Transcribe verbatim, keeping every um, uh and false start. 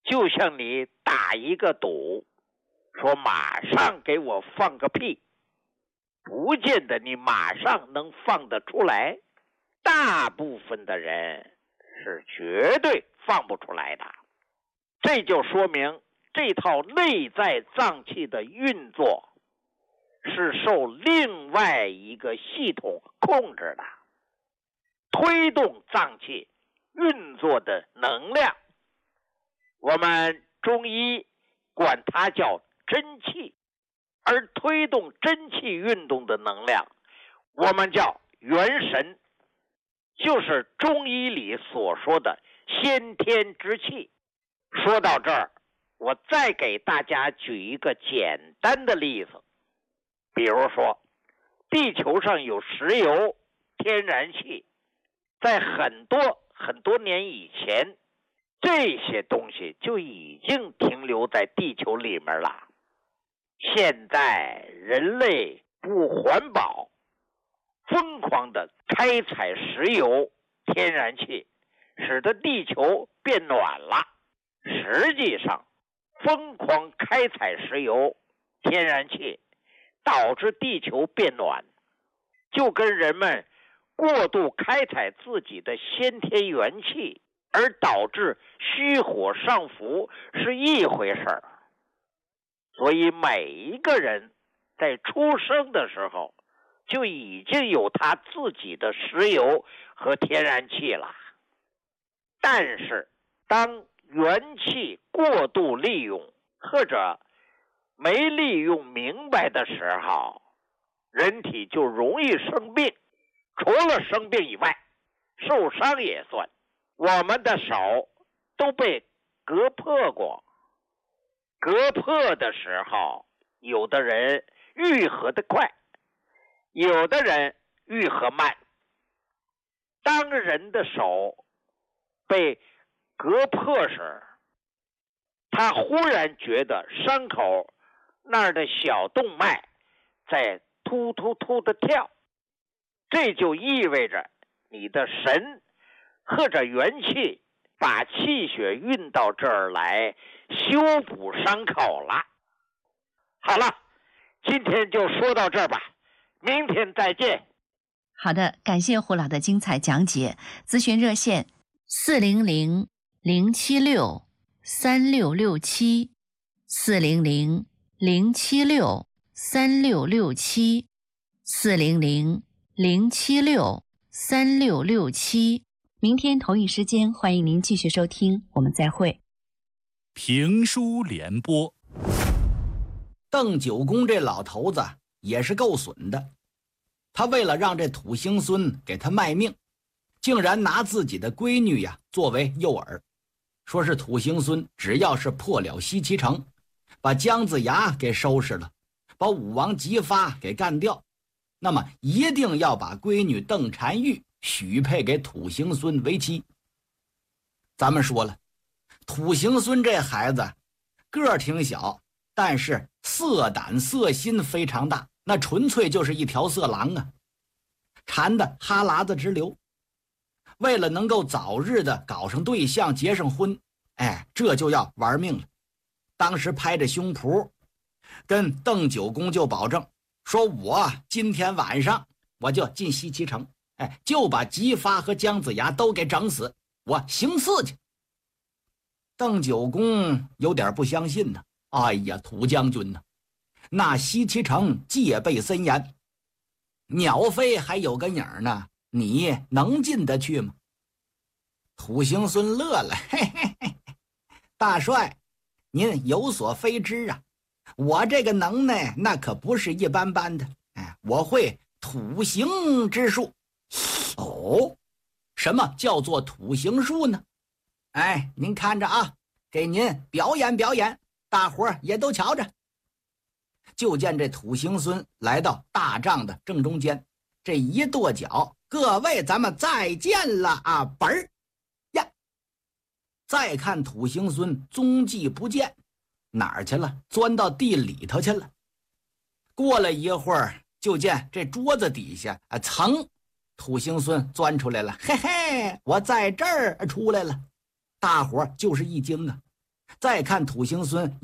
就像你打一个赌，说马上给我放个屁，不见得你马上能放得出来，大部分的人是绝对放不出来的。这就说明这套内在脏器的运作是受另外一个系统控制的，推动脏器运作的能量，我们中医管它叫真气，而推动真气运动的能量，我们叫元神，就是中医里所说的先天之气。说到这儿，我再给大家举一个简单的例子，比如说，地球上有石油、天然气，在很多很多年以前，这些东西就已经停留在地球里面了。现在人类不环保，疯狂的开采石油、天然气，使得地球变暖了。实际上，疯狂开采石油、天然气导致地球变暖，就跟人们过度开采自己的先天元气而导致虚火上浮是一回事儿。所以每一个人在出生的时候就已经有他自己的石油和天然气了。但是当元气过度利用或者没利用明白的时候，人体就容易生病。除了生病以外，受伤也算。我们的手都被割破过，割破的时候，有的人愈合的快，有的人愈合慢。当人的手被割破时，他忽然觉得伤口那儿的小动脉在突突突的跳，这就意味着你的神或者元气把气血运到这儿来修补伤口了。好了，今天就说到这儿吧，明天再见。 好的，感谢胡老的精彩讲解。咨询热线四零零零七六三六六七，四零零零七六三六六七，四零零零七六三六六七。明天同一时间，欢迎您继续收听，我们再会。 评书联播。 邓九公这老头子也是够损的，他为了让这土行孙给他卖命，竟然拿自己的闺女呀作为诱饵，说是土行孙只要是破了西岐城，把姜子牙给收拾了，把武王姬发给干掉，那么一定要把闺女邓婵玉许配给土行孙为妻。咱们说了，土行孙这孩子个儿挺小，但是色胆色心非常大，那纯粹就是一条色狼啊，馋得哈喇子直流。为了能够早日的搞上对象结上婚，哎，这就要玩命了。当时拍着胸脯跟邓九公就保证说，我今天晚上我就进西岐城，哎，就把姬发和姜子牙都给整死，我行刺去。邓九公有点不相信呢，哎呀，土将军呢，那西岐城戒备森严，鸟飞还有个影呢，你能进得去吗？土行孙乐了，嘿嘿嘿，大帅，您有所非知啊，我这个能耐那可不是一般般的，哎，我会土行之术。哦，什么叫做土行术呢？哎，您看着啊，给您表演表演，大伙儿也都瞧着。就见这土行孙来到大帐的正中间，这一跺脚，各位咱们再见了啊，本儿呀！再看土行孙踪迹不见，哪儿去了？钻到地里头去了。过了一会儿，就见这桌子底下啊，噌，土行孙钻出来了，嘿嘿，我在这儿出来了。大伙儿就是一惊啊， 再看土行孙